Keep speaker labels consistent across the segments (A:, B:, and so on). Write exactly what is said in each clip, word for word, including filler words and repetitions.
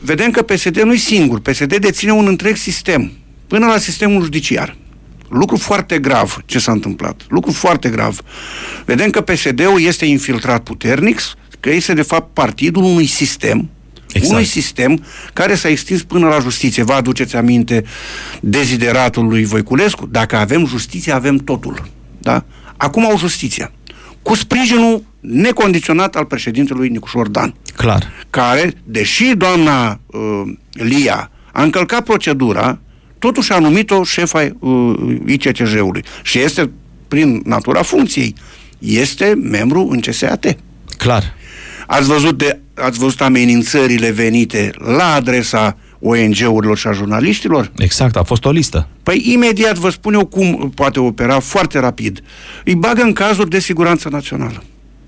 A: vedem că P S D nu-i singur. P S D deține un întreg sistem, până la sistemul judiciar. Lucru foarte grav ce s-a întâmplat. Lucru foarte grav. Vedem că P S D-ul este infiltrat puternic, că este de fapt partidul unui sistem, exact. unui sistem care s-a extins până la justiție. Vă aduceți aminte dezideratul lui Voiculescu? Dacă avem justiție, avem totul. Da? Acum au justiția. Cu sprijinul necondiționat al președintelui Nicușor Dan.
B: Clar.
A: Care, deși doamna uh, Lia a încălcat procedura, totuși a numit-o șefa uh, I C C J-ului. Și este, prin natura funcției, este membru în C S A T.
B: Clar.
A: Ați văzut, de, ați văzut amenințările venite la adresa O N G-urilor și a jurnaliștilor?
B: Exact, a fost o listă.
A: Păi imediat vă spun eu cum poate opera foarte rapid. Îi bagă în cazuri de siguranță națională.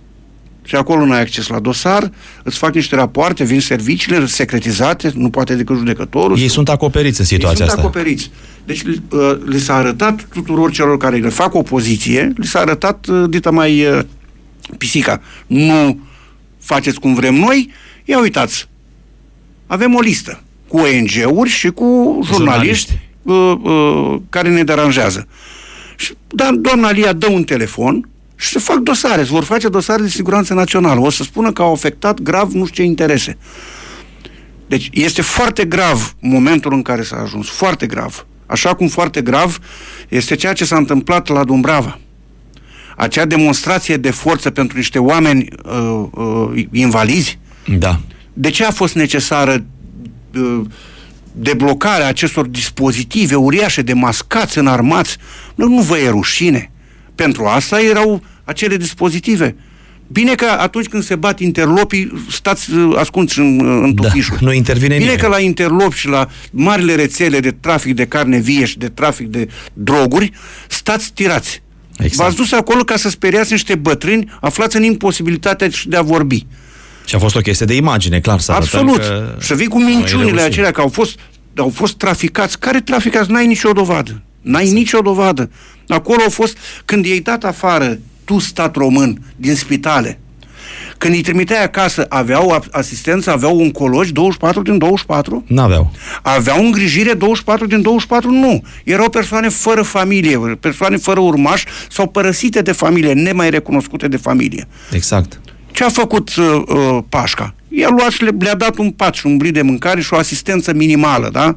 A: Și acolo nu ai acces la dosar, îți fac niște rapoarte, vin serviciile secretizate, nu poate decât judecătorul.
B: Ei sunt acoperiți în situația
A: asta. Ei sunt
B: asta.
A: acoperiți. Deci uh, li s-a arătat tuturor celor care le fac opoziție, li s-a arătat, uh, dită mai uh, pisica, nu faceți cum vrem noi, ia uitați, avem o listă cu O N G-uri și cu jurnaliști, jurnaliști. Uh, uh, care ne deranjează. Și, dar doamna Lia dă un telefon și se fac dosare, se vor face dosare de siguranță națională. O să spună că au afectat grav nu știu ce interese. Deci este foarte grav momentul în care s-a ajuns. Foarte grav. Așa cum foarte grav este ceea ce s-a întâmplat la Dumbrava. Acea demonstrație de forță pentru niște oameni uh, uh, invalizi.
B: Da.
A: De ce a fost necesară uh, deblocarea acestor dispozitive uriașe de mascați înarmați? Nu, nu vă e rușine. Pentru asta erau acele dispozitive. Bine că atunci când se bat interlopii, stați ascunși în, în tufișuri.
B: Da, nu intervine
A: Bine
B: nimeni.
A: că la interlopi și la marile rețele de trafic de carne vie și de trafic de droguri, stați tirați. Exact. V-ați dus acolo ca să speriați niște bătrâni aflați în imposibilitatea de a vorbi.
B: Și a fost o chestie de imagine, clar. Să
A: Absolut.
B: Că...
A: Să vii cu minciunile acelea că au fost, au fost traficați. Care traficați? N-ai nicio dovadă. N-ai exact. nicio dovadă. Acolo au fost, când i-ai dat afară, tu, stat român, din spitale, când îi trimiteai acasă, aveau asistență, aveau oncologi douăzeci și patru din douăzeci și patru?
B: N-aveau.
A: Aveau îngrijire douăzeci și patru din douăzeci și patru? Nu. Erau persoane fără familie, persoane fără urmași sau părăsite de familie, nemai recunoscute de familie.
B: Exact.
A: Ce a făcut uh, uh, Pașca? I-a luat și le, le-a dat un pat și un brid de mâncare și o asistență minimală, da?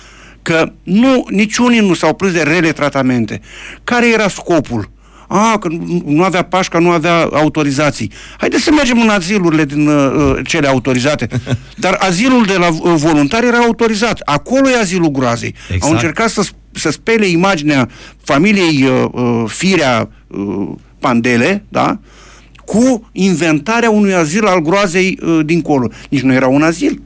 A: Că nu, niciunii nu s-au plâns de rele tratamente. Care era scopul? A, că nu, nu avea Pașca, nu avea autorizații. Haideți să mergem în azilurile din uh, cele autorizate. Dar azilul de la uh, voluntari era autorizat. Acolo e azilul groazei. Exact. Au încercat să, să spele imaginea familiei uh, uh, Firea uh, Pandele, da? Cu inventarea unui azil al groazei uh, dincolo. Nici nu era un azil.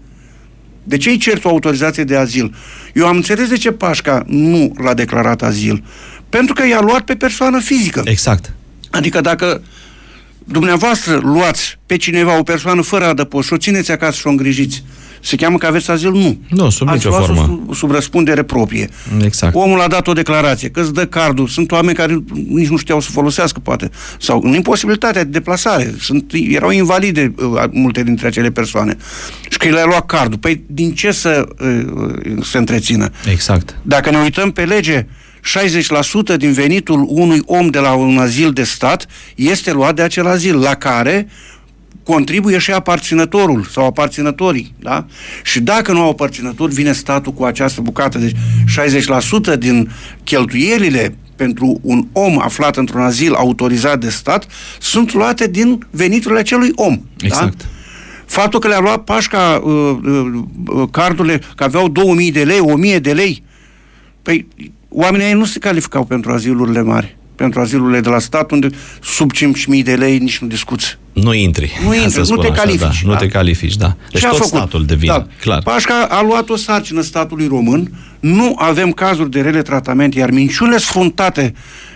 A: De ce îi cer o autorizație de azil? Eu am înțeles de ce Pașca nu l-a declarat azil. Pentru că i-a luat pe persoană fizică.
B: Exact.
A: Adică dacă dumneavoastră luați pe cineva, o persoană fără adăpost și o țineți acasă și o îngrijiți, se cheamă că aveți azil? Nu.
B: Nu, sub nicio formă.
A: Sub, sub răspundere proprie.
B: Exact.
A: Omul a dat o declarație, că îți dă cardul. Sunt oameni care nici nu știau să folosească, poate. Sau în imposibilitatea de deplasare. Sunt, erau invalide uh, multe dintre acele persoane. Și că le-a luat cardul. Păi din ce să uh, se întrețină?
B: Exact.
A: Dacă ne uităm pe lege, șaizeci la sută din venitul unui om de la un azil de stat este luat de acel azil, la care contribuie și aparținătorul sau aparținătorii, da? Și dacă nu au aparținători, vine statul cu această bucată. Deci șaizeci la sută din cheltuielile pentru un om aflat într-un azil autorizat de stat sunt luate din veniturile acelui om.
B: Exact.
A: Da? Faptul că le-a luat Pașca uh, uh, cardurile, că aveau două mii de lei, o mie de lei, păi oamenii nu se calificau pentru azilurile mari, pentru azilurile de la stat, unde sub cinci mii de lei nici nu discuți.
B: Nu intri.
A: Nu intri, nu te
B: așa,
A: califici.
B: Da,
A: Da.
B: Nu te califici, da. Deci tot statul devine, da. Clar.
A: Pașca a luat o sarcină statului român, nu avem cazuri de rele tratamente, iar minciunile sfruntate,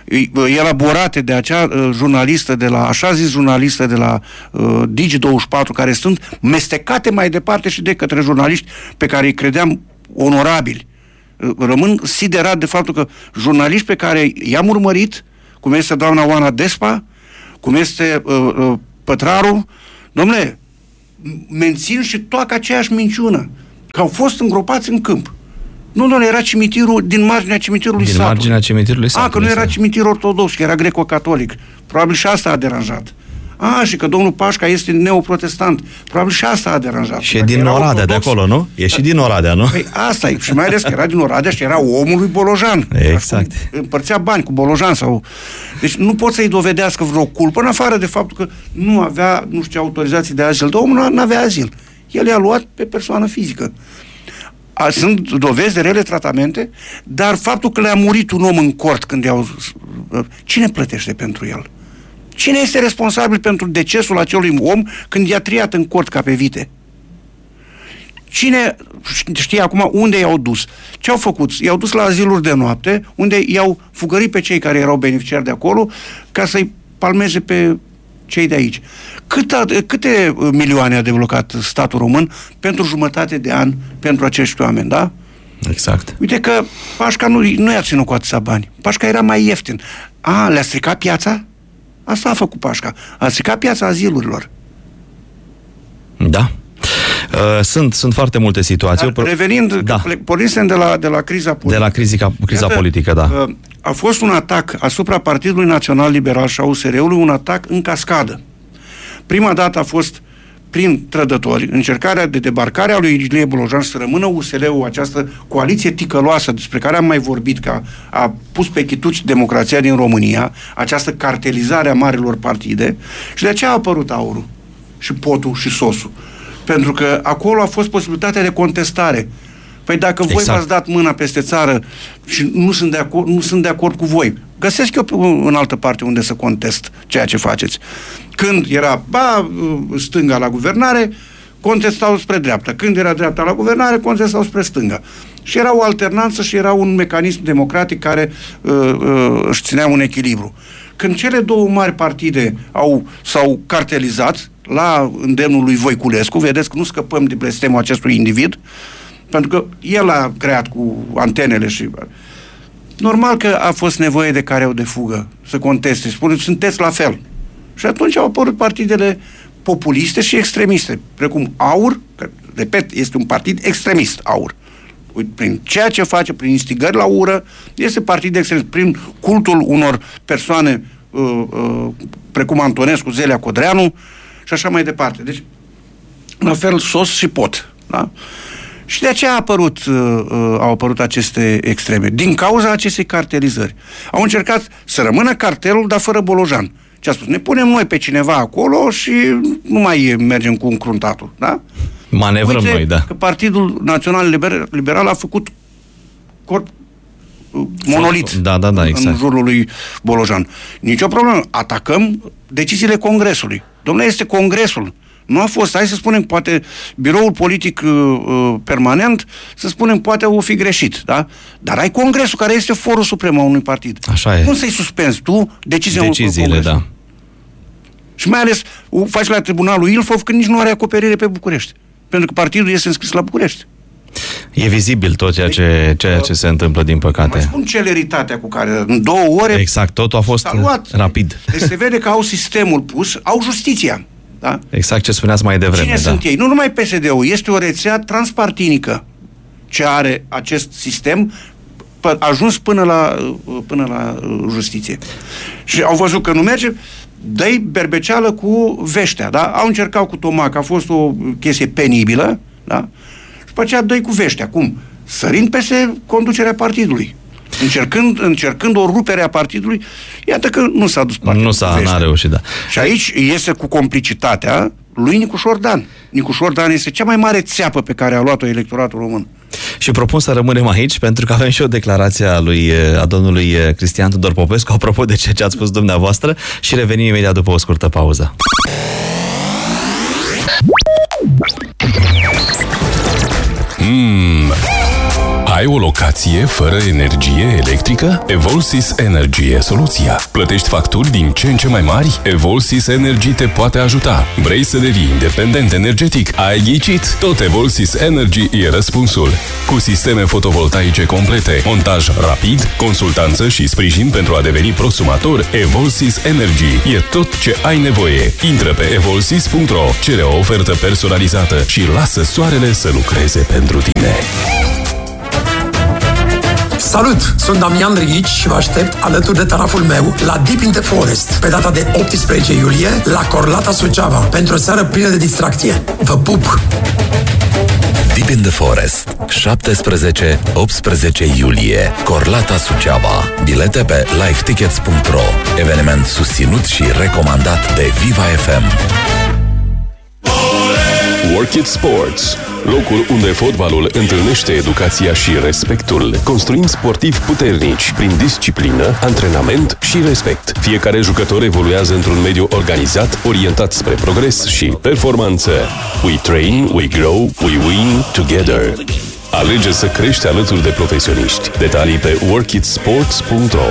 A: elaborate de acea uh, jurnalistă, de la, așa zis jurnalistă de la uh, Digi douăzeci și patru, care sunt mestecate mai departe și de către jurnaliști pe care îi credeam onorabili. Uh, rămân siderat de faptul că jurnaliști pe care i-am urmărit, cum este doamna Oana Despa, cum este uh, uh, Pătraru, dom'le, mențin și toată aceeași minciună. Că au fost îngropați în câmp. Nu, nu, era cimitirul din marginea cimitirului
B: Din
A: satului.
B: marginea cimitirului satului.
A: A, că nu era cimitir ortodox, că era greco-catolic. Probabil și asta a deranjat. A, și că domnul Pașca este neoprotestant. Probabil și asta a deranjat.
B: Și e din Oradea de acolo, nu? E și din Oradea, nu?
A: Păi asta e. Și mai ales că era din Oradea și era omul lui Bolojan.
B: Exact.
A: Împărțea bani cu Bolojan sau... Deci nu pot să-i dovedească vreo culpă, în afară de faptul că nu avea, nu știu, autorizații de azil. Dar omul nu avea azil. El i-a luat pe persoană fizică. A, sunt dovezi de rele tratamente, dar faptul că le-a murit un om în cort când i-au... Cine plătește pentru el? Cine este responsabil pentru decesul acelui om când i-a triat în cort ca pe vite? Cine știe acum unde i-au dus? Ce au făcut? I-au dus la aziluri de noapte, unde i-au fugărit pe cei care erau beneficiari de acolo, ca să-i palmeze pe cei de aici. Câte, câte milioane a deblocat statul român pentru jumătate de an pentru acești oameni, da?
B: Exact.
A: Uite că Pașca nu, nu i-a ținut cu atâția bani. Pașca era mai ieftin. A, le-a stricat piața? Asta a făcut Pașca. A stricat piața azilurilor.
B: Da. Uh, sunt, sunt foarte multe situații.
A: Dar, revenind, da. pornisem de la, de la criza politică.
B: De la criza, criza Iată, politică, da.
A: A fost un atac asupra Partidului Național Liberal și a U S R-ului, un atac în cascadă. Prima dată a fost prin trădători, încercarea de debarcare a lui Ilie Bolojan să rămână U S R-ul, această coaliție ticăloasă despre care am mai vorbit, că a, a pus pe chituci democrația din România, această cartelizare a marilor partide, și de aceea a apărut Aurul și Potul și Sosul. Pentru că acolo a fost posibilitatea de contestare. Păi dacă voi exact. v-ați dat mâna peste țară și nu sunt, de acord, nu sunt de acord cu voi, găsesc eu în altă parte unde să contest ceea ce faceți. Când era ba stânga la guvernare, contestau spre dreapta. Când era dreapta la guvernare, contestau spre stânga. Și era o alternanță și era un mecanism democratic care uh, uh, își ținea un echilibru. Când cele două mari partide au, s-au cartelizat la îndemnul lui Voiculescu, vedeți că nu scăpăm de blestemul acestui individ, pentru că el a creat cu antenele și... Normal că a fost nevoie de careu de fugă, să conteste, spune, sunteți la fel. Și atunci au apărut partidele populiste și extremiste, precum AUR, că, repet, este un partid extremist, AUR. Prin ceea ce face, prin instigări la ură, este partid extremist, prin cultul unor persoane uh, uh, precum Antonescu, Zelea Codreanu și așa mai departe. Deci, la fel, Sos și Pot. Da? Și de aceea a apărut, uh, uh, au apărut aceste extreme. Din cauza acestei cartelizări. Au încercat să rămână cartelul, dar fără Bolojan. Ce a spus? Ne punem noi pe cineva acolo și nu mai mergem cu încruntatul. Da?
B: Manevrăm
A: Uite
B: noi, da.
A: că Partidul Național Liber, Liberal a făcut corp uh, monolit
B: da, da, da, exact.
A: în jurul lui Bolojan. Nici o problemă. Atacăm deciziile Congresului. Dom'le, este Congresul. Nu a fost, hai să spunem, poate biroul politic uh, permanent, să spunem, poate o fi greșit, da? Dar ai Congresul, care este forul suprem a unui partid.
B: Așa e.
A: Cum să-i suspenzi tu decizia
B: deciziile, da.
A: Și mai ales o faci la tribunalul Ilfov când nici nu are acoperire pe București. Pentru că partidul este înscris la București.
B: E vizibil tot ceea ce, ceea ce se întâmplă, din păcate.
A: Mai spun celeritatea cu care în două ore...
B: Exact, totul a fost rapid.
A: Deci se vede că au sistemul pus, au justiția. Da?
B: Exact ce spuneați mai devreme.
A: Cine
B: da.
A: sunt ei? Nu numai P S D-ul, este o rețea transpartinică ce are acest sistem ajuns până la, până la justiție. Și au văzut că nu merge, dă-i berbeceală cu veștea, da? Au încercat cu Tomac, a fost o chestie penibilă, da? Și după aceea dă-i cu veștea. Cum? Sărind peste conducerea partidului. Încercând, încercând o rupere a partidului, iată că nu s-a dus partidul.
B: Nu s-a n-a reușit, da.
A: Și aici este cu complicitatea lui Nicu Șordan. Nicu Șordan este cea mai mare țeapă pe care a luat-o electoratul român.
B: Și propun să rămânem aici, pentru că avem și o declarație a, lui, a domnului Cristian Tudor Popescu, apropo de ceea ce ați spus dumneavoastră, și revenim imediat după o scurtă pauză.
C: Mmm, Ai o locație fără energie electrică? Evolsys Energy e soluția. Plătești facturi din ce în ce mai mari? Evolsys Energy te poate ajuta. Vrei să devii independent energetic? Ai ghicit? Tot Evolsys Energy e răspunsul. Cu sisteme fotovoltaice complete, montaj rapid, consultanță și sprijin pentru a deveni prosumator, Evolsys Energy e tot ce ai nevoie. Intră pe evolsys punct ro, cere o ofertă personalizată și lasă soarele să lucreze pentru tine.
D: Salut! Sunt Damian Rigici și vă aștept alături de taraful meu la Deep in the Forest pe data de optsprezece iulie la Corlata Suceava pentru o seară plină de distracție. Vă pup!
E: Deep in the Forest, șaptesprezece optsprezece iulie, Corlata Suceava. Bilete pe live tickets punct ro. Eveniment susținut și recomandat de Viva F M.
C: Work It Sports, locul unde fotbalul întâlnește educația și respectul, construind sportivi puternici prin disciplină, antrenament și respect. Fiecare jucător evoluează într-un mediu organizat, orientat spre progres și performanță. We train, we grow, we win together. Alege să crești alături de profesioniști. Detalii pe work it sports punct ro.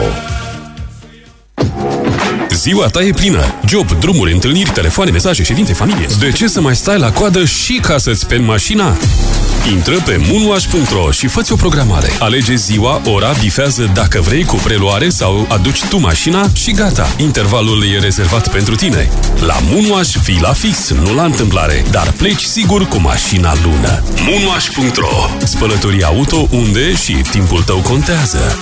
C: Ziua ta e plină. Job, drumuri, întâlniri, telefoane, mesaje, ședințe, familie. De ce să mai stai la coadă și ca să-ți speli mașina? Intră pe moonwash punct ro și fă-ți o programare. Alege ziua, ora, bifează dacă vrei cu preluare sau aduci tu mașina și gata. Intervalul e rezervat pentru tine. La Moonwash fii la fix, nu la întâmplare, dar pleci sigur cu mașina lună. moonwash punct ro. Spălătorii auto unde și timpul tău contează.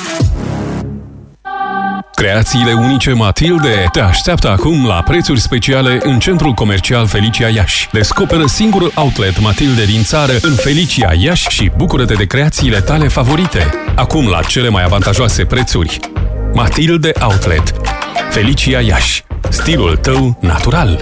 C: Creațiile unice Matilde te așteaptă acum la prețuri speciale în Centrul Comercial Felicia Iași. Descoperă singurul outlet Matilde din țară în Felicia Iași și bucură-te de creațiile tale favorite. Acum la cele mai avantajoase prețuri. Matilde Outlet. Felicia Iași. Stilul tău natural.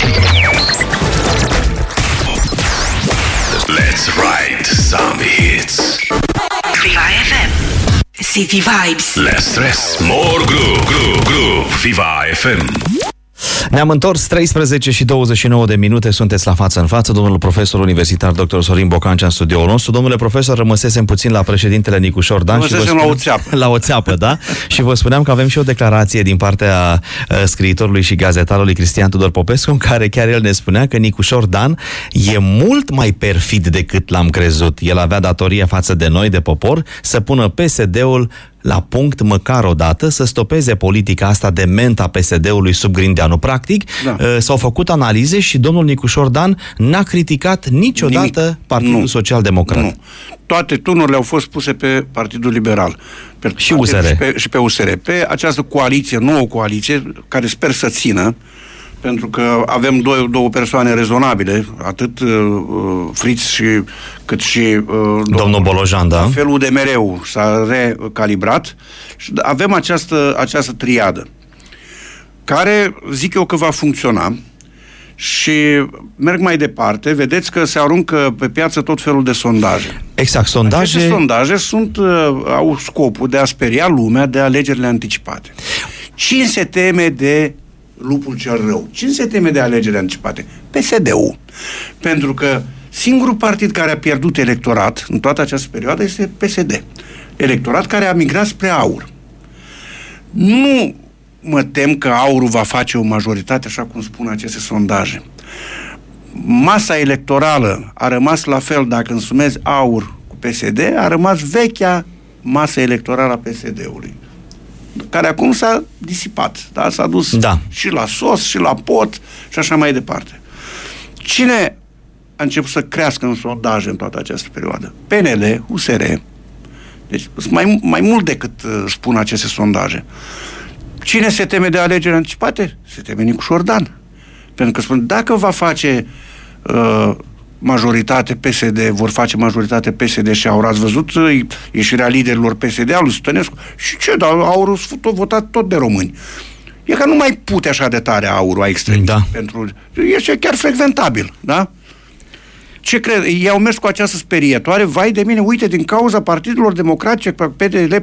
F: Let's write some hits. Viva F M. City Vibes.
C: Less stress, more groove, groove, groove. Viva F M.
B: Ne-am întors, treisprezece și douăzeci și nouă de minute, sunteți la față în față. Domnul profesor universitar doctor Sorin Bocancea în studioul nostru. Domnule profesor, rămăsesem puțin la președintele Nicușor Dan.
A: Rămăsesem
B: și vă
A: la o țeapă.
B: La o țeapă, da? Și vă spuneam că avem și o declarație din partea uh, scriitorului și gazetarului Cristian Tudor Popescu, în care chiar el ne spunea că Nicușor Dan e mult mai perfid decât l-am crezut. El avea datoria față de noi, de popor, să pună P S D-ul la punct măcar o dată, să stopeze politica asta de menta P S D-ului sub Grindeanu. Practic, da. uh, s-au făcut analize și domnul Nicușor Dan n-a criticat niciodată Nimic. Partidul nu. Social-Democrat.
A: Nu. Toate tunurile au fost puse pe Partidul Liberal. Pe
B: și U S R.
A: Și pe, și pe U S R. Pe această coaliție, nouă coaliție, care sper să țină, pentru că avem două, două persoane rezonabile, atât uh, Fritz și, cât și uh, domnul,
B: domnul Bolojan, da?
A: Felul de mereu s-a recalibrat și avem această, această triadă care zic eu că va funcționa și merg mai departe. Vedeți că se aruncă pe piață tot felul de sondaje.
B: Exact, sondaje...
A: Aceste sondaje sunt, uh, au scopul de a speria lumea de alegerile anticipate. Cine se teme de lupul cel rău? Cine se teme de alegeri anticipate? P S D-ul. Pentru că singurul partid care a pierdut electorat în toată această perioadă este P S D. Electorat care a migrat spre aur. Nu mă tem că aurul va face o majoritate, așa cum spun aceste sondaje. Masa electorală a rămas la fel, dacă însumezi aur cu P S D, a rămas vechea masă electorală a P S D-ului, care acum s-a disipat, da? S-a dus
B: da. și
A: la sos, și la pot, și așa mai departe. Cine a început să crească în sondaje în toată această perioadă? P N L, U S R. Deci, mai, mai mult decât uh, spun aceste sondaje. Cine se teme de alegeri anticipate? Se teme Nicușor Dan. Pentru că spun, dacă va face uh, majoritate P S D, vor face majoritate P S D și Aur, ați văzut ieșirea liderilor P S D, al lui Stănescu? Și ce, dar Aurul s-a tot votat tot de români. E că nu mai pute așa de tare Aurul a extremist. Da. Pentru, e chiar frecventabil, da? Ce cred? Ei au mers cu această sperietoare, vai de mine, uite, din cauza partidelor democratice, P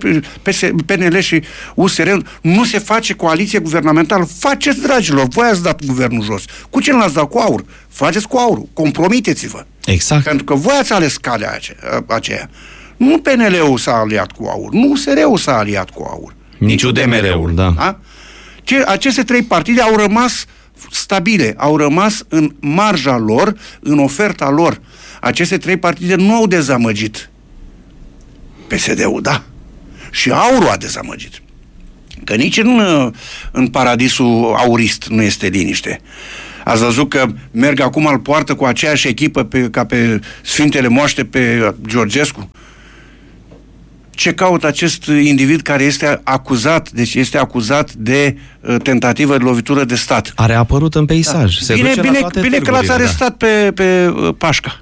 A: N L și U S R, nu se face coaliție guvernamentală. Faceți, dragilor, voi ați dat guvernul jos. Cu cine l-ați dat? Cu Aur. Faceți cu Aurul. Compromiteți-vă.
B: Exact.
A: Pentru că voi ați ales calea aceea. Nu P N L-ul s-a aliat cu AUR, nu U S R-ul s-a aliat cu AUR.
B: Nici U D M R-ul, da.
A: da? Ce, aceste trei partide au rămas stabile, au rămas în marja lor, în oferta lor. Aceste trei partide nu au dezamăgit P S D-ul, da. Și AUR-ul a dezamăgit. Că nici în, în paradisul aurist nu este liniște. Ați văzut că merg acum, îl poartă cu aceeași echipă pe, ca pe Sfintele Moaște, pe Georgescu. Ce caută acest individ care este acuzat, deci este acuzat de uh, tentativă de lovitură de stat?
B: A reapărut în peisaj.
A: Da.
B: Se
A: Bine,
B: duce
A: bine,
B: la toate
A: bine că l-ați arestat
B: da.
A: pe, pe uh, Pașca.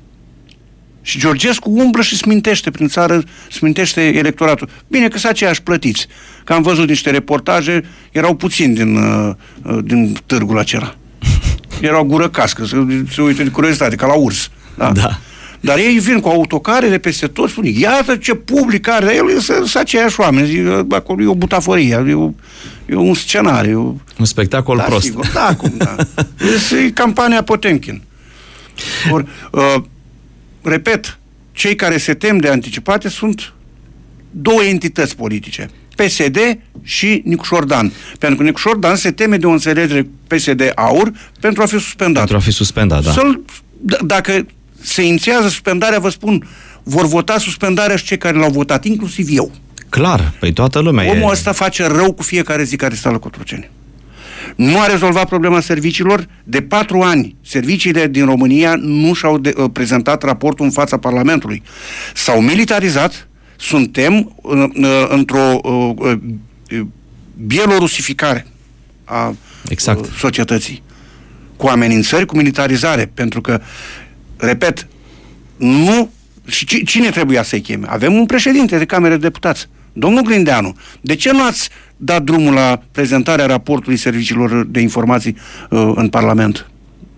A: Și Georgescu umblă și smintește prin țară, smintește electoratul. Bine că sunt aceiași plătiți. Că am văzut niște reportaje, erau puțini din, uh, din târgul acela. Erau gură cască, se, se uită de curiozitate, ca la urs. Da?
B: Da.
A: Dar ei vin cu autocarele peste tot, spune, iată ce public are, el sunt aceiași oameni, zic, acolo e o butaforie, e, o, e un scenariu.
B: Un spectacol
A: da,
B: prost.
A: Sigur, da, cum, da. E campania Potemkin. Or, uh, repet, cei care se tem de anticipate sunt două entități politice, P S D și Nicușor Dan. Pentru că Nicușor Dan se teme de o înțelegere P S D-AUR pentru a fi suspendat.
B: Pentru a fi suspendat, da.
A: Să-l, d- dacă se inițiază suspendarea, vă spun, vor vota suspendarea și cei care l-au votat, inclusiv eu.
B: Clar, păi toată lumea
A: Omul
B: e...
A: ăsta face rău cu fiecare zi care stă la Cotroceni. Nu a rezolvat problema serviciilor. De patru ani, serviciile din România nu și-au de, uh, prezentat raportul în fața Parlamentului. S-au militarizat, suntem uh, uh, într-o uh, uh, bielorusificare a
B: exact.
A: uh, societății. Cu amenințări, cu militarizare. Pentru că, repet, nu... Și cine trebuia să-i cheme? Avem un președinte de Cameră de Deputați, domnul Grindeanu. De ce nu ați dat drumul la prezentarea raportului serviciilor de informații uh, în Parlament?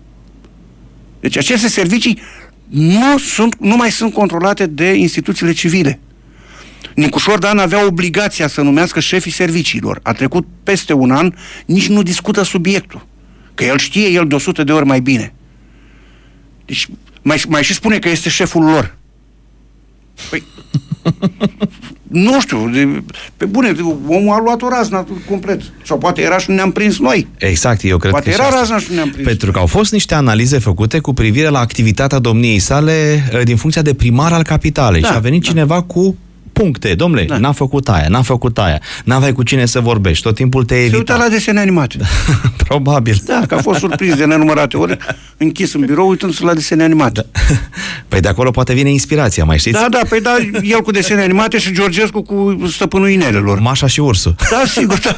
A: Deci aceste servicii nu, sunt, nu mai sunt controlate de instituțiile civile. Nicușor Dan avea obligația să numească șefii serviciilor. A trecut peste un an, nici nu discută subiectul. Că el știe el de o sută de ori mai bine. Deci mai, mai și spune că este șeful lor. Păi, nu știu, de, pe bune, omul a luat o raznă complet. Sau poate era și nu ne-am prins noi.
B: Exact, eu cred
A: poate
B: că
A: era
B: asta.
A: razna și nu ne-am prins.
B: Pentru că au fost niște analize făcute cu privire la activitatea domniei sale din funcția de primar al capitalei. Da, și a venit da. cineva cu puncte. Dom'le, da. n-a făcut aia, n-a făcut aia, n-aveai cu cine să vorbești, tot timpul te evita.
A: Se uita la desene animate.
B: Da, probabil.
A: Da, că a fost surprins de nenumărate ori, închis în birou, uitându-se la desene animate.
B: Da. Păi de acolo poate vine inspirația, mai știți?
A: Da, da, păi da, el cu desene animate și Georgescu cu stăpânul inelelor.
B: Mașa și ursul.
A: Da, sigur. Da.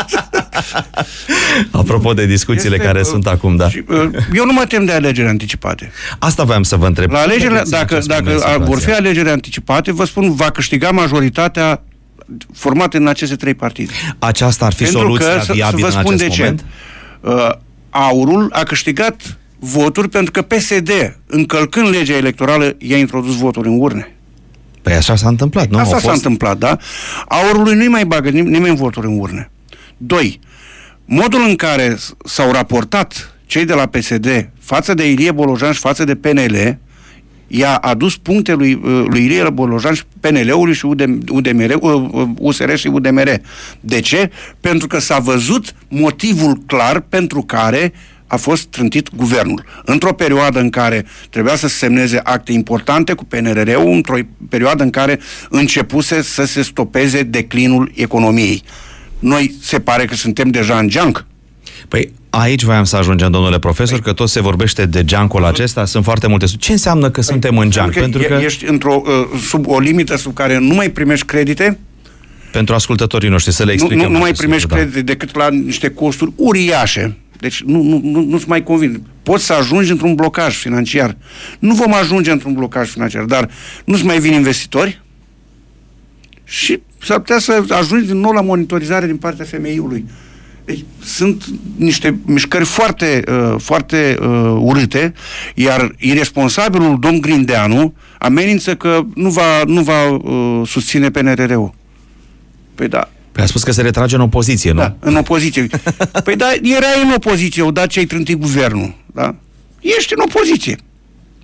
B: Apropo de discuțiile este, care uh, sunt acum, da.
A: Și, uh, eu nu mă tem de alegeri anticipate.
B: Asta voiam să vă întreb.
A: La alegerile, dacă, dacă vor fi alegeri anticipate, vă spun, va câștiga majoritatea formată în aceste trei partide.
B: Aceasta ar fi
A: Pentru
B: soluția
A: că,
B: viabilă
A: să vă spun
B: în acest
A: de
B: moment?
A: Ce. Uh, AUR-ul a câștigat voturi pentru că P S D, încălcând legea electorală, i-a introdus voturi în urne.
B: Păi așa s-a întâmplat, nu?
A: Asta
B: fost...
A: s-a întâmplat, da? AUR-ului nu-i mai bagă nim- nimeni voturi în urne. Doi, modul în care s-au raportat cei de la P S D față de Ilie Bolojan și față de P N L, i-a adus puncte lui, lui Ilie Bolojan și P N L-ului și U D M R, U S R și U D M R. De ce? Pentru că s-a văzut motivul clar pentru care a fost trântit guvernul. Într-o perioadă în care trebuia să se semneze acte importante cu P N R R-ul, într-o perioadă în care începuse să se stopeze declinul economiei. Noi se pare că suntem deja în geanc.
B: Păi aici voiam să ajungem, domnule profesor, păi, că tot se vorbește de geancul acesta, sunt foarte multe. Ce înseamnă că păi, suntem în geanc?
A: Pentru că, că ești într-o, uh, sub o limită sub care nu mai primești credite.
B: Pentru ascultătorii noștri, să le explicăm.
A: Nu, nu, nu mai primești
B: lucru,
A: credite da. decât la niște costuri uriașe. Deci nu, nu, nu, nu-ți mai convin. Poți să ajungi într-un blocaj financiar. Nu vom ajunge într-un blocaj financiar, dar nu-ți mai vin investitori și s-ar putea să ajungi din nou la monitorizare din partea femeiului. Deci sunt niște mișcări foarte, uh, foarte uh, urâte, iar iresponsabilul domn Grindeanu amenință că nu va, nu va uh, susține P N R R-ul. Păi da.
B: Păi a spus că se retrage în opoziție, nu?
A: Da, în opoziție. Păi da, erai în opoziție, o dat ce ai trântit guvernul, da? Ești în opoziție.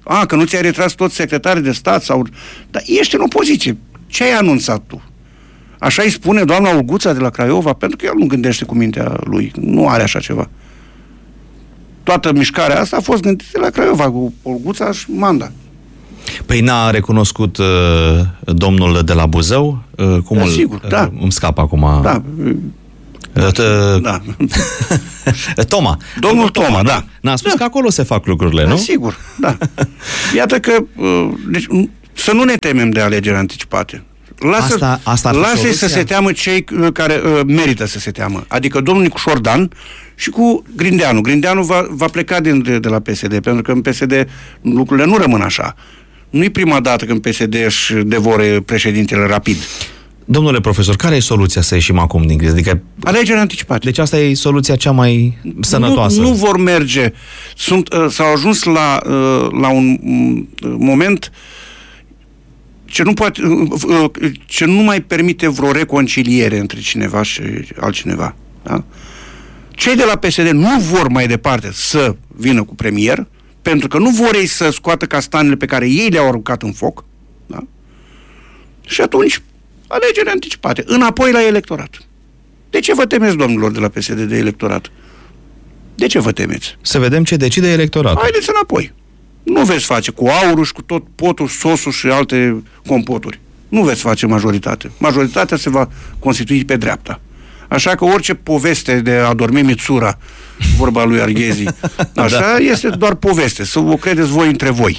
A: A, că nu ți-ai retras toți secretarii de stat sau... Dar ești în opoziție. Ce ai anunțat tu? Așa îi spune doamna Olguța de la Craiova, pentru că el nu gândește cu mintea lui. Nu are așa ceva. Toată mișcarea asta a fost gândită la Craiova, cu Olguța și Manda.
B: Păi n-a recunoscut uh, domnul de la Buzău? Uh, cum
A: da,
B: îl,
A: sigur,
B: uh,
A: da.
B: Îmi scapă acum.
A: Da.
B: Uh,
A: da.
B: Toma.
A: Domnul Toma, Toma, da.
B: N-a spus
A: da.
B: că acolo se fac lucrurile,
A: da,
B: nu?
A: Sigur, da. Iată că uh, deci, să nu ne temem de alegeri anticipate. Lasă,
B: asta, asta
A: lasă-i să se teamă cei care uh, merită să se teamă. Adică domnul Nicușor Dan și cu Grindeanu. Grindeanu va, va pleca din, de, de la P S D, pentru că în P S D lucrurile nu rămân așa. Nu-i prima dată când P S D își devore președintele rapid.
B: Domnule profesor, care e soluția să ieșim acum din criză? Adică,
A: alegeri anticipate.
B: Deci asta e soluția cea mai sănătoasă.
A: Nu, nu vor merge. Sunt, uh, s-au ajuns la, uh, la un um, moment ce nu, poate, uh, ce nu mai permite vreo reconciliere între cineva și altcineva. Da? Cei de la P S D nu vor mai departe să vină cu premier, pentru că nu vor ei să scoată castanele pe care ei le-au aruncat în foc. Da? Și atunci, alegeri anticipate, înapoi la electorat. De ce vă temeți, domnilor de la P S D, de electorat? De ce vă temeți?
B: Să vedem ce decide electoratul.
A: Haideți înapoi. Nu veți face cu aurul și cu tot potul, sosul și alte compoturi. Nu veți face majoritate. Majoritatea se va constitui pe dreapta. Așa că orice poveste de a dormi Mitsura, vorba lui Arghezi, așa, da. Este doar poveste. Să o credeți voi între voi.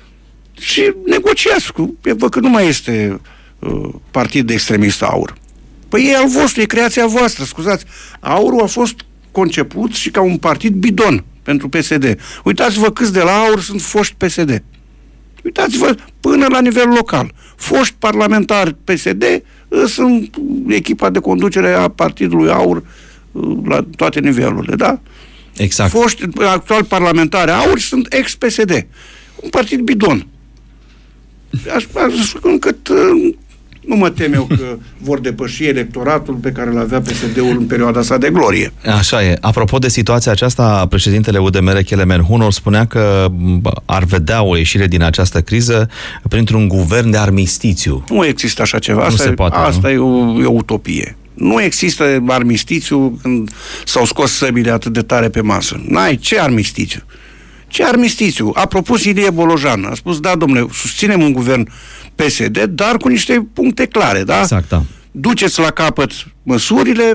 A: Și negociați. Văd că nu mai este uh, partid de extremist Aur. Păi e al vostru, e creația voastră, scuzați. Aurul a fost conceput și ca un partid bidon pentru P S D. Uitați-vă câți de la Aur sunt foști P S D. Uitați-vă până la nivel local. Foști parlamentari P S D sunt echipa de conducere a Partidului Aur la toate nivelurile, da?
B: Exact.
A: Foști actuali parlamentari Aur sunt ex-P S D. Un partid bidon. Aș, aș, încât nu mă tem eu că vor depăși electoratul pe care îl avea P S D-ul în perioada sa de glorie.
B: Așa e. Apropo de situația aceasta, președintele U D M R, Kelemen Hunor, spunea că ar vedea o ieșire din această criză printr-un guvern de armistițiu.
A: Nu există așa ceva. Asta,
B: nu se
A: e,
B: poate,
A: asta
B: nu?
A: e, o, e o utopie. Nu există armistițiu când s-au scos săbile atât de tare pe masă. N-ai, ce armistițiu? Ce armistițiu? A propus Ilie Bolojan. A spus, da, domnule, susținem un guvern P S D, dar cu niște puncte clare, da?
B: Exact, da.
A: Duceți la capăt măsurile,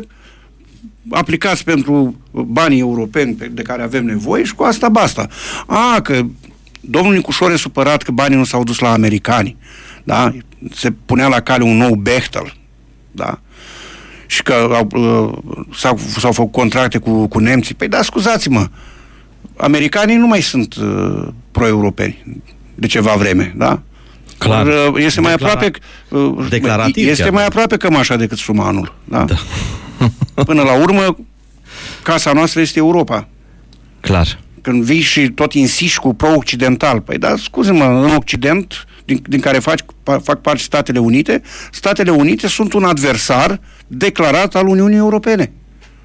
A: aplicați pentru banii europeni de care avem nevoie și cu asta basta. A, că domnul Nicușor e supărat că banii nu s-au dus la americani, da? Se punea la cale un nou Bechtel, da? Și că au, s-au, s-au făcut contracte cu, cu nemții. Păi da, scuzați-mă, americanii nu mai sunt uh, pro-europeni de ceva vreme, da?
B: Clar.
A: Or, este mai
B: Declara...
A: aproape uh,
B: declarativ
A: este
B: chiar.
A: mai aproape cămașa decât sumanul, da?
B: Da.
A: Până la urmă, casa noastră este Europa.
B: Clar.
A: Când vii și tot insiști cu pro-occidental, păi da, scuze-mă, în Occident, din, din care fac, fac parte Statele Unite, Statele Unite sunt un adversar declarat al Uniunii Europene.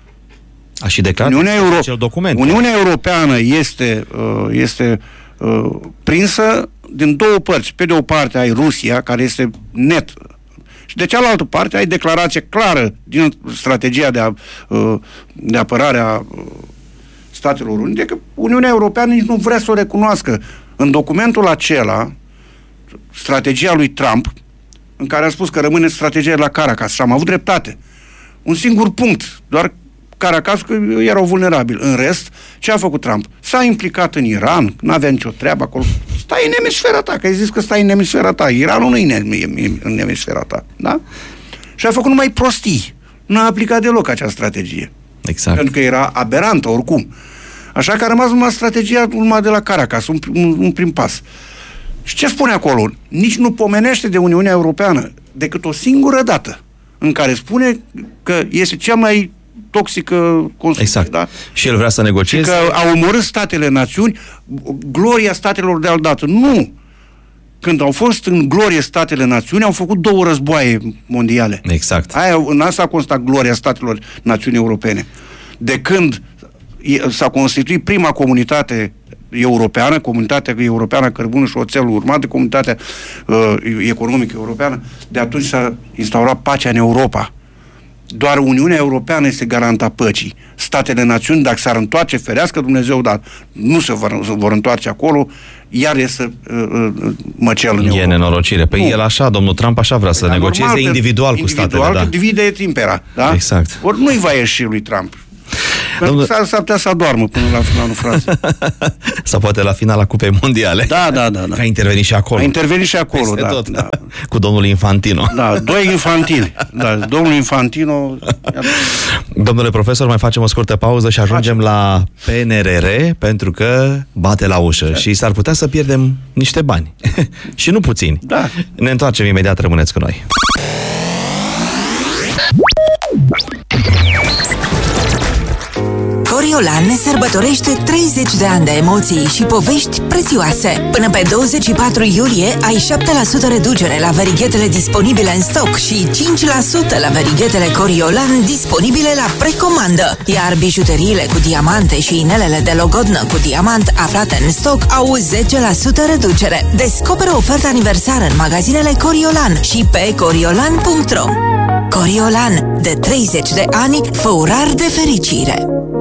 B: A și declarat
A: Uniunea, Euro...
B: acel document.
A: Uniunea Europeană este, uh, este uh, prinsă din două părți. Pe de o parte ai Rusia, care este net, și de cealaltă parte ai declarație clară din strategia de, a, uh, de apărare a uh, Statelor Unite, că Uniunea Europeană nici nu vrea să o recunoască. În documentul acela, strategia lui Trump, în care a spus că rămâne strategia la Caracas, și am avut dreptate. Un singur punct, doar Caracas, că erau vulnerabili. În rest, ce a făcut Trump? S-a implicat în Iran, n-avea nicio treabă acolo. Stai în emisfera ta, că ai zis că stai în emisfera ta. Iranul nu e în emisfera ta, da? Și a făcut numai prostii. Nu a aplicat deloc acea strategie.
B: Exact.
A: Pentru că era aberantă, oricum. Așa că a rămas numai strategia urma de la Caracas, un, un, un prim pas. Și ce spune acolo? Nici nu pomenește de Uniunea Europeană decât o singură dată, în care spune că este cea mai toxică construcție.
B: Exact.
A: Da?
B: Și el vrea să negocieze.
A: Și că au omorât statele națiuni, gloria statelor de aldată. Nu! Când au fost în glorie statele națiuni, au făcut două războaie mondiale.
B: Exact.
A: Aia, în asta a constat gloria statelor națiuni europene. De când s-a constituit prima comunitate europeană, comunitatea europeană a cărbunului și oțelului, urmată de comunitatea uh, economică europeană. De atunci s-a instaurat pacea în Europa. Doar Uniunea Europeană este garanta păcii. Statele națiuni, dacă s-ar întoarce, ferească Dumnezeu, dar nu se vor, se vor întoarce acolo, iar este uh, măcel în Europa.
B: E nenorocire. Păi nu. El așa, domnul Trump așa vrea să
A: păi,
B: negocieze normal, individual cu
A: individual,
B: statele. Da.
A: Divide et impera. Da?
B: Exact.
A: Ori nu-i va ieși lui Trump.
B: Domnul...
A: S-ar, s-ar putea să adormă până la finalul frate.
B: Sau poate la finala Cupei Mondiale.
A: Da, da, da. da.
B: Că a intervenit și acolo.
A: A intervenit și acolo,
B: Peste
A: da,
B: tot.
A: da.
B: Cu domnul Infantino.
A: Da, doi infantili. Da, domnul Infantino...
B: Domnule profesor, mai facem o scurtă pauză și ajungem facem. la P N R R, pentru că bate la ușă și s-ar putea să pierdem niște bani. Și nu puțini.
A: Da.
B: Ne întoarcem imediat, rămâneți cu noi.
G: Coriolan sărbătorește treizeci de ani de emoții și povești prețioase. Până pe douăzeci și patru iulie ai șapte la sută reducere la verighetele disponibile în stoc și cinci la sută la verighetele Coriolan disponibile la precomandă. Iar bijuteriile cu diamante și inelele de logodnă cu diamant aflate în stoc au zece la sută reducere. Descoperă oferta aniversară în magazinele Coriolan și pe coriolan punct ro. Coriolan, de treizeci de ani, fă urar de fericire.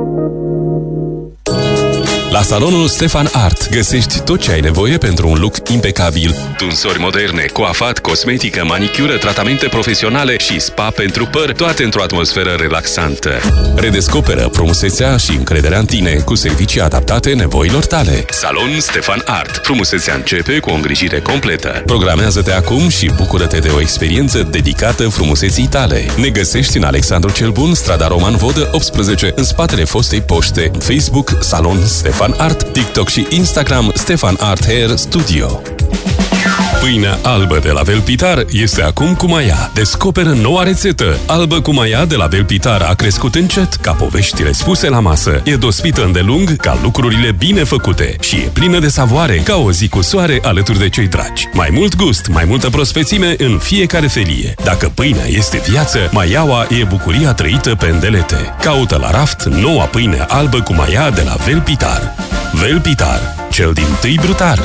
C: La salonul Stefan Art găsești tot ce ai nevoie pentru un look impecabil. Tunsori moderne, coafat, cosmetică, manicură, tratamente profesionale și spa pentru păr, toate într-o atmosferă relaxantă. Redescoperă frumusețea și încrederea în tine cu servicii adaptate nevoilor tale. Salon Stefan Art. Frumusețea începe cu o îngrijire completă. Programează-te acum și bucură-te de o experiență dedicată frumuseții tale. Ne găsești în Alexandru cel Bun, strada Roman Vodă optsprezece, în spatele fostei poște. Facebook Salon Stefan Art, TikTok și Instagram Stefan Art Hair Studio. Pâinea albă de la Velpitar este acum cu maia. Descoperă noua rețetă. Albă cu maia de la Velpitar a crescut încet ca poveștile spuse la masă. E dospită îndelung ca lucrurile bine făcute și e plină de savoare ca o zi cu soare alături de cei dragi. Mai mult gust, mai multă prospețime în fiecare felie. Dacă pâinea este viață, maiaua e bucuria trăită pe îndelete. Caută la raft noua pâine albă cu maia de la Velpitar. Velpitar, cel dintâi brutar.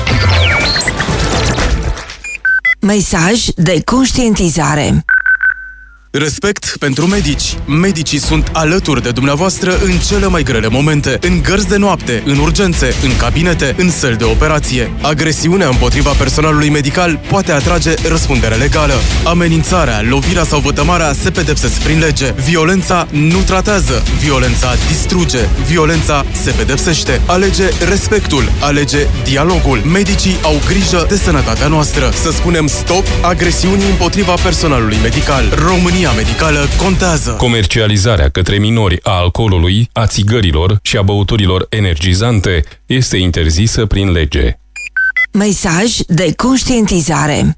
G: Mesaj de conștientizare.
H: Respect pentru medici. Medicii sunt alături de dumneavoastră în cele mai grele momente, în gărzi de noapte, în urgențe, în cabinete, în săli de operație. Agresiunea împotriva personalului medical poate atrage răspundere legală. Amenințarea, lovirea sau vătămarea se pedepsesc prin lege. Violența nu tratează. Violența distruge. Violența se pedepsește. Alege respectul. Alege dialogul. Medicii au grijă de sănătatea noastră. Să spunem stop agresiunii împotriva personalului medical. România medicală contează.
C: Comercializarea către minori a alcoolului, a țigărilor și a băuturilor energizante este interzisă prin lege.
G: Mesaj de conștientizare.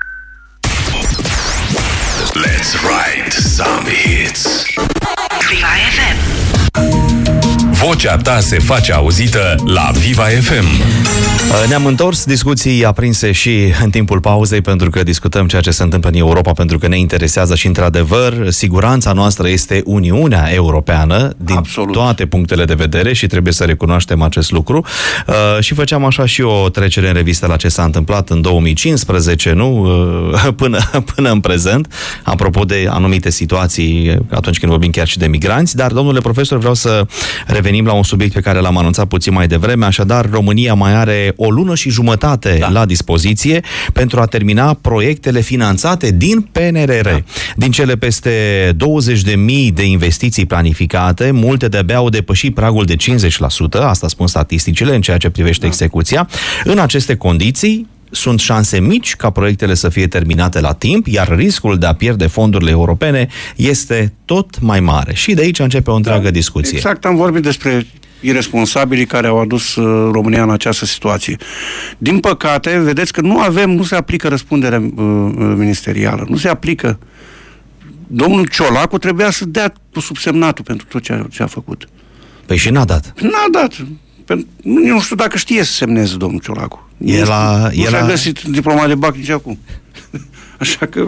F: Let's write some hits. Viva F M.
C: Vocea ta se face auzită la Viva F M.
B: Ne-am întors, discuții aprinse și în timpul pauzei, pentru că discutăm ceea ce se întâmplă în Europa, pentru că ne interesează și, într-adevăr, siguranța noastră este Uniunea Europeană din Absolut. toate punctele de vedere și trebuie să recunoaștem acest lucru. Uh, și făceam așa și o trecere în revistă la ce s-a întâmplat în două mii cincisprezece, nu? Uh, până, până în prezent, apropo de anumite situații, atunci când vorbim chiar și de migranți. Dar, domnule profesor, vreau să revenim la un subiect pe care l-am anunțat puțin mai devreme. Așadar, România mai are o lună și jumătate da. la dispoziție pentru a termina proiectele finanțate din P N R R. Da. Din cele peste douăzeci de mii de investiții planificate, multe de-abia au depășit pragul de cincizeci la sută, asta spun statisticile în ceea ce privește da. execuția. În aceste condiții, sunt șanse mici ca proiectele să fie terminate la timp, iar riscul de a pierde fondurile europene este tot mai mare. Și de aici începe o întreagă da, discuție.
A: Exact, am vorbit despre iresponsabilii care au adus uh, România în această situație. Din păcate, vedeți că nu avem, nu se aplică răspunderea uh, ministerială, nu se aplică. Domnul Ciolacu trebuia să dea cu subsemnatul pentru tot ce a, ce a făcut.
B: Păi și n-a dat.
A: N-a dat. Pentru, nu știu dacă știe să semneze domnul Ciolacu.
B: El a,
A: nu
B: el
A: și-a
B: a...
A: găsit diploma de bac nici acum. Așa că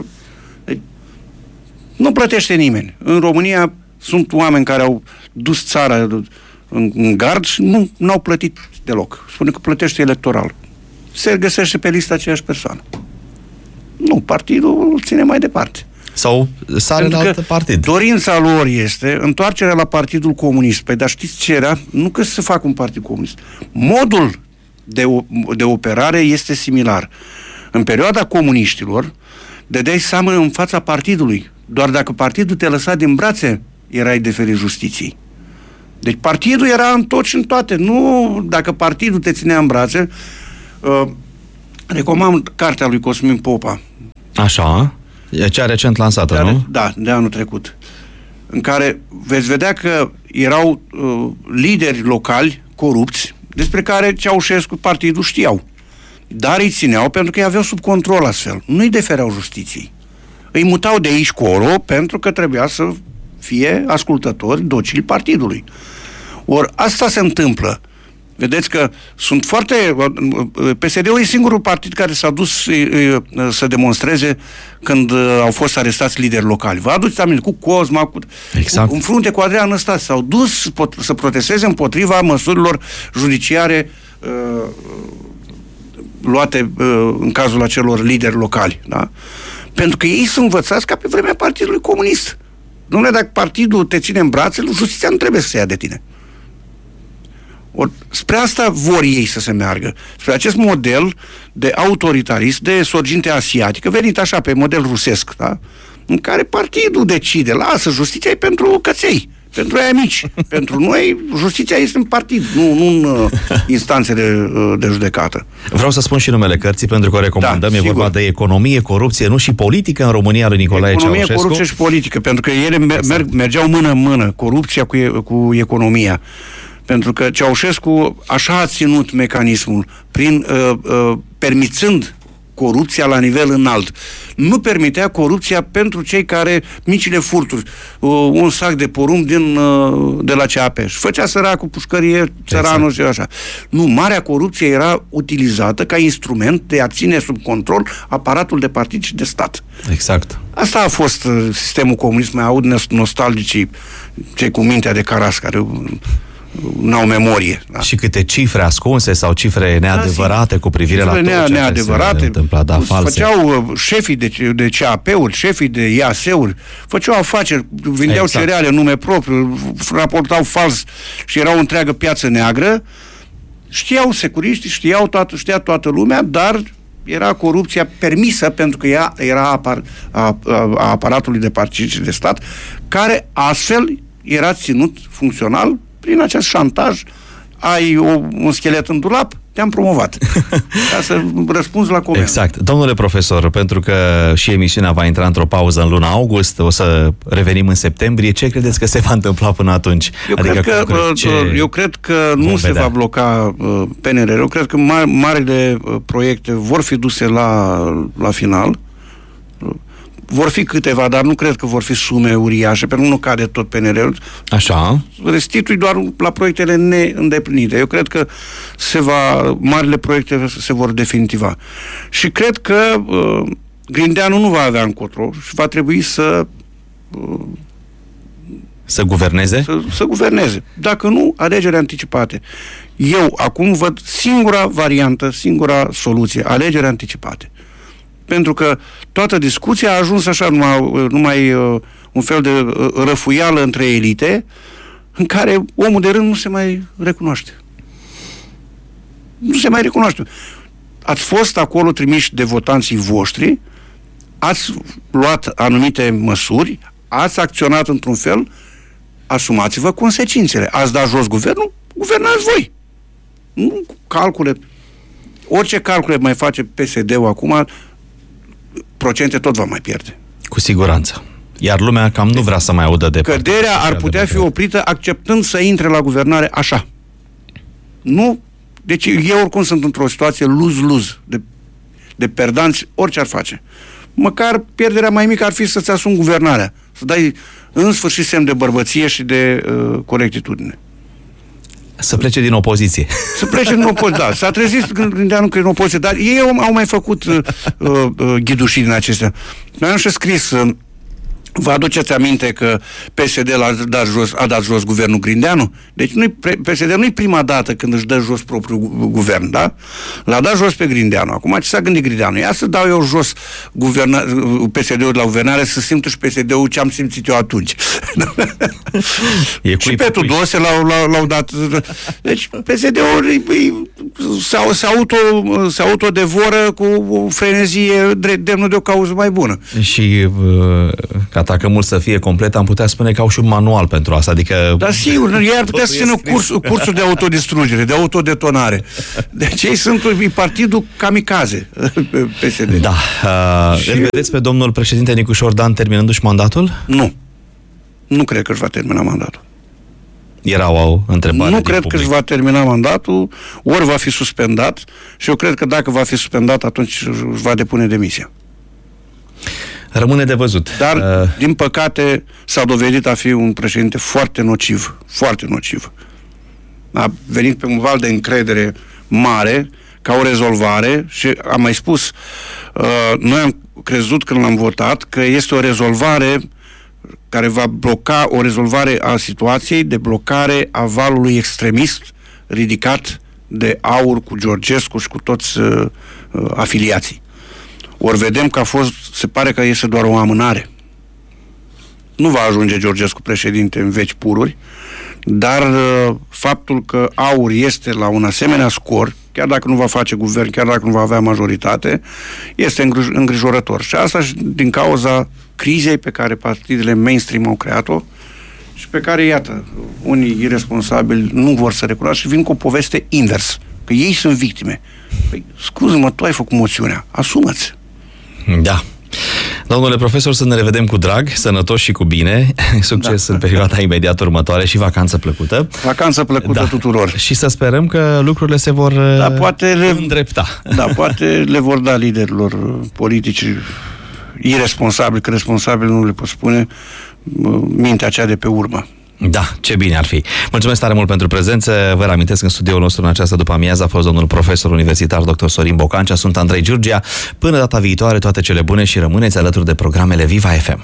A: nu plătește nimeni. În România sunt oameni care au dus țara în, în gard și nu n-au plătit deloc. Spune că plătește electoral. Se găsește pe lista aceeași persoană. Nu, partidul îl ține mai departe.
B: Sau sare la alt partid.
A: Dorința lor este întoarcerea la Partidul Comunist. Păi, dar știți ce era? Nu că să facă un partid comunist. Modul de, de operare este similar. În perioada comuniștilor, dădeai seamă în fața partidului. Doar dacă partidul te lăsa din brațe, erai deferit justiției. Deci partidul era în tot și în toate. Nu dacă partidul te ținea în brațe. Uh, recomand cartea lui Cosmin Popa.
B: Așa. E cea recent lansată,
A: de,
B: nu?
A: Da, de anul trecut. În care veți vedea că erau uh, lideri locali corupți, despre care Ceaușescu, partidul, știau. Dar îi țineau pentru că îi aveau sub control astfel. Nu îi defereau justiției. Îi mutau de aici colo pentru că trebuia să fie ascultători docili partidului. Ori asta se întâmplă. Vedeți că sunt foarte... P S D-ul e singurul partid care s-a dus să demonstreze când au fost arestați lideri locali. Vă aduceți aminte, cu Cosma, cu,
B: exact.
A: în frunte cu Adrian Năstase. S-au dus să protesteze împotriva măsurilor judiciare uh, luate uh, în cazul acelor lideri locali. Da? Pentru că ei sunt învățați ca pe vremea Partidului Comunist. Dom'le, dacă partidul te ține în brațe, justiția nu trebuie să se ia de tine. Or, spre asta vor ei să se meargă. Spre acest model de autoritarism, de sorginte asiatică, venit așa pe model rusesc, da? În care partidul decide, lasă, justiția e pentru căței, pentru aia mici. Pentru noi, justiția este în partid, nu, nu în uh, instanțele uh, de judecată.
B: Vreau să spun și numele cărții, pentru că o recomandăm. Da, e
A: sigur.
B: vorba de economie, corupție, nu și politică în România, lui Nicolae
A: economie,
B: Ceaușescu.
A: Economie, corupție și politică, pentru că ele merg, mergeau mână în mână, corupția cu, e, cu economia. Pentru că Ceaușescu așa a ținut mecanismul, prin, uh, uh, permițând corupția la nivel înalt. Nu permitea corupția pentru cei care, micile furturi, uh, un sac de porumb din, uh, de la C A P. Și făcea săracul pușcărie, țăranul exact. Și așa. Nu, marea corupție era utilizată ca instrument de a ține sub control aparatul de partid și de stat.
B: Exact.
A: Asta a fost uh, sistemul comunist. Mai aud nostalgicii, cei cu mintea de caras, care... Uh, n-au memorie. Da?
B: Și câte cifre ascunse sau cifre neadevărate da, cu privire cifre la tot
A: nea,
B: ce
A: neadevărate,
B: se întâmpla, da, false.
A: Făceau șefii de, de C A P-uri, șefii de I A S-uri, făceau afaceri, vindeau exact. cereale în nume propriu, raportau fals și era o întreagă piață neagră. Știau securiștii, știau toată, știa toată lumea, dar era corupția permisă pentru că ea era apar, a, a, a aparatului de partid și de stat, care astfel era ținut funcțional prin acest șantaj. Ai o, un schelet în dulap, te-am promovat. Ca să răspunzi la comenzi.
B: Exact. Domnule profesor, pentru că și emisiunea va intra într-o pauză în luna august, o să revenim în septembrie, ce credeți că se va întâmpla până atunci?
A: Eu adică cred că, ce eu cred că nu se vedea? va bloca uh, P N R. Eu cred că ma- marile uh, proiecte vor fi duse la, la final. Vor fi câteva, dar nu cred că vor fi sume uriașe, pentru că nu cade tot P N R-ul.
B: Așa.
A: Restitui doar la proiectele neîndeplinite. Eu cred că se va, marile proiecte se vor definitiva. Și cred că uh, Grindeanu nu va avea încotro și va trebui să uh,
B: să guverneze?
A: Să, să guverneze. Dacă nu, alegeri anticipate. Eu acum văd singura variantă, singura soluție, alegeri anticipate. Pentru că toată discuția a ajuns așa numai, numai uh, un fel de uh, răfuială între elite, în care omul de rând nu se mai recunoaște. Nu se mai recunoaște. Ați fost acolo trimiși de votanții voștri, ați luat anumite măsuri, ați acționat într-un fel, asumați-vă consecințele. Ați dat jos guvernul, guvernați voi. Nu calcule. Orice calcule mai face P S D-ul acum, procente tot va mai pierde.
B: Cu siguranță. Iar lumea cam nu vrea să mai audă de...
A: Căderea ar putea fi oprită acceptând să intre la guvernare așa. Nu? Deci eu oricum sunt într-o situație lose-lose, de, de perdanți, orice ar face. Măcar pierderea mai mică ar fi să-ți asumi guvernarea. Să dai în sfârșit semn de bărbăție și de uh, corectitudine.
B: Să plece din opoziție.
A: Să plece din opoziție, da. S-a trezit Grindeanu că e în opoziție, dar ei au, au mai făcut uh, uh, ghidușii din acestea. Noi am și scris uh, Vă aduceți aminte că P S D l-a dat jos, a dat jos guvernul Grindeanu? Deci nu P S D nu-i prima dată când își dă jos propriul guvern, da? L-a dat jos pe Grindeanu. Acum ce s-a gândit Grindeanu? Ia să dau eu jos guverna- P S D-ul la guvernare, să simtă și P S D-ul ce am simțit eu atunci.
B: E
A: și pe Tudose l-au, l-au, l-au dat. Deci P S D-ul se, se, auto, se autodevoră cu o frenezie demnă de o cauză mai bună.
B: Și uh, dacă mult să fie complet, am putea spune că au și un manual pentru asta, adică...
A: Da, sigur, ei ar putea să țină curs, cursul de autodistrugere, de autodetonare. Deci ei sunt partidul kamikaze, P S D.
B: Da. Uh, și... Îl vedeți pe domnul președinte Nicușor Dan terminându-și mandatul?
A: Nu. Nu cred că își va termina mandatul.
B: Era o întrebare.
A: Nu cred că își va termina mandatul, ori va fi suspendat și eu cred că dacă va fi suspendat, atunci își va depune demisia.
B: Rămâne de văzut.
A: Dar,
B: uh...
A: din păcate, s-a dovedit a fi un președinte foarte nociv. Foarte nociv. A venit pe un val de încredere mare, ca o rezolvare, și am mai spus, uh, noi am crezut când l-am votat că este o rezolvare care va bloca, o rezolvare a situației de blocare a valului extremist ridicat de AUR cu Georgescu și cu toți uh, uh, afiliații. Ori vedem că a fost, se pare că este doar o amânare. Nu va ajunge Georgescu președinte în veci pururi, dar uh, faptul că AUR este la un asemenea scor, chiar dacă nu va face guvern, chiar dacă nu va avea majoritate, este îngrijorător. Și asta și din cauza crizei pe care partidele mainstream au creat-o și pe care, iată, unii irresponsabili nu vor să recunoască și vin cu o poveste invers, că ei sunt victime. Păi, scuză-mă, tu ai făcut moțiunea, asumă-ți.
B: Da. Domnule profesor, să ne revedem cu drag, sănătos și cu bine. Succes da. În perioada imediat următoare și vacanță plăcută.
A: Vacanță plăcută da. Tuturor.
B: Și să sperăm că lucrurile se vor
A: da, poate le,
B: îndrepta.
A: Da, poate le vor da liderilor politici irresponsabili, că responsabili nu le pot spune, mintea cea de pe urmă.
B: Da, ce bine ar fi. Mulțumesc tare mult pentru prezență. Vă reamintesc, în studioul nostru în această după-amiază a fost domnul profesor universitar doctor Sorin Bocancea. Sunt Andrei Giurgia. Până data viitoare, toate cele bune și rămâneți alături de programele Viva F M.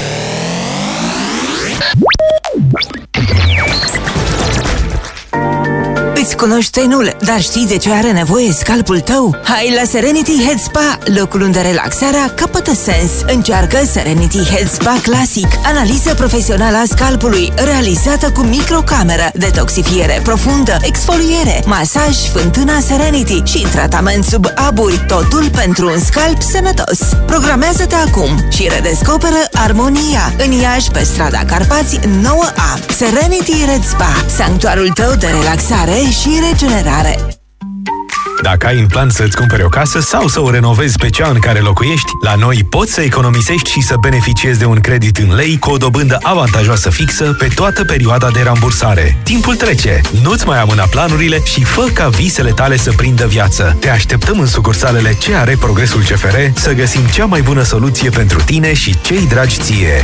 G: Îți cunoști tenul, dar știi de ce are nevoie scalpul tău? Hai la Serenity Head Spa, locul unde relaxarea capătă sens. Încearcă Serenity Head Spa Classic, analiză profesională a scalpului, realizată cu microcameră, detoxifiere profundă, exfoliere, masaj, fântâna Serenity și tratament sub aburi, totul pentru un scalp sănătos. Programează-te acum și redescoperă armonia în Iași, pe strada Carpați nouă A. Serenity Head Spa, sanctuarul tău de relaxare și regenerare.
I: Dacă ai în plan să-ți cumperi o casă sau să o renovezi pe cea în care locuiești, la noi poți să economisești și să beneficiezi de un credit în lei cu o dobândă avantajoasă fixă pe toată perioada de rambursare. Timpul trece, nu-ți mai amâna planurile și fă ca visele tale să prindă viață. Te așteptăm în sucursalele C R Progresul C F R să găsim cea mai bună soluție pentru tine și cei dragi ție.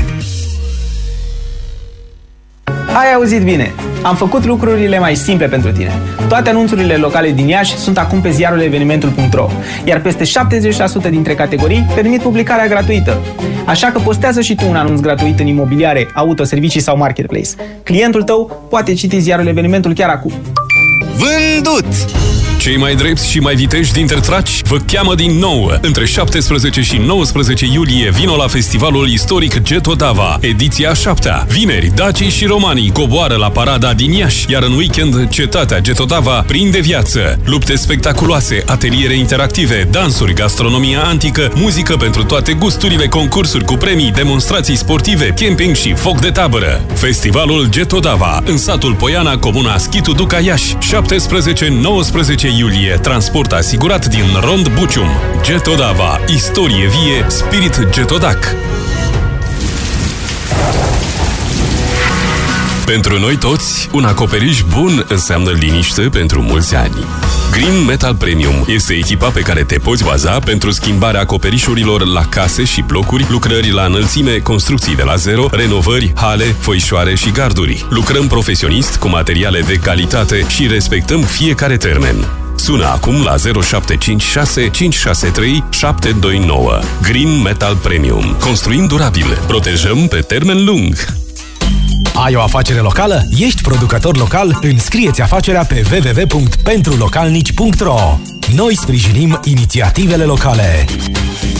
J: Ai auzit bine! Am făcut lucrurile mai simple pentru tine. Toate anunțurile locale din Iași sunt acum pe ziarul evenimentul punct ro, iar peste șaptezeci la sută dintre categorii permit publicarea gratuită. Așa că postează și tu un anunț gratuit în imobiliare, auto, servicii sau marketplace. Clientul tău poate citi ziarul evenimentul chiar acum.
C: Vândut! Cei mai drepți și mai viteji dintre traci vă cheamă din nou. Între șaptesprezece și nouăsprezece iulie vino la festivalul istoric Getodava, ediția a șaptea. Vineri, dacii și romanii coboară la parada din Iași, iar în weekend cetatea Getodava prinde viață. Lupte spectaculoase, ateliere interactive, dansuri, gastronomia antică, muzică pentru toate gusturile, concursuri cu premii, demonstrații sportive, camping și foc de tabără. Festivalul Getodava, în satul Poiana, comuna Schitu Duca, Iași, șaptesprezece nouăsprezece iulie, transport asigurat din Rond Bucium. Getodava, istorie vie, spirit getodac. Pentru noi toți, un acoperiș bun înseamnă liniște pentru mulți ani. Green Metal Premium este echipa pe care te poți baza pentru schimbarea acoperișurilor la case și blocuri, lucrări la înălțime, construcții de la zero, renovări, hale, foișoare și garduri. Lucrăm profesionist cu materiale de calitate și respectăm fiecare termen. Sună acum la zero șapte cinci șase cinci șase trei șapte doi nouă. Green Metal Premium. Construim durabil. Protejăm pe termen lung.
I: Ai o afacere locală? Ești producător local? Înscrie-ți afacerea pe w w w punct pentru localnici punct r o. Noi sprijinim inițiativele locale.